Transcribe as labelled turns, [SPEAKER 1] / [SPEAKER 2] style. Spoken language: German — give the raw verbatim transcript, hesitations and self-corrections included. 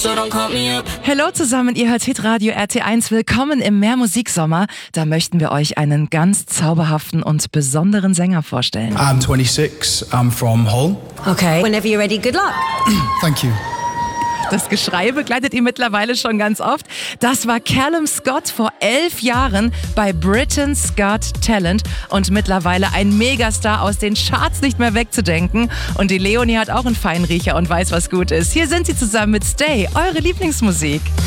[SPEAKER 1] so don't call me up.
[SPEAKER 2] Hallo zusammen, ihr hört Hitradio R T eins. Willkommen im Mehrmusiksommer. Da möchten wir euch einen ganz zauberhaften und besonderen Sänger vorstellen.
[SPEAKER 3] I'm twenty-six, I'm from Hull.
[SPEAKER 4] Okay, whenever you're ready, good luck.
[SPEAKER 3] Thank you.
[SPEAKER 2] Das Geschrei begleitet ihn mittlerweile schon ganz oft. Das war Callum Scott vor elf Jahren bei Britain's Got Talent und mittlerweile ein Megastar, aus den Charts nicht mehr wegzudenken. Und die Leonie hat auch einen feinen Riecher und weiß, was gut ist. Hier sind sie zusammen mit Stay, eure Lieblingsmusik.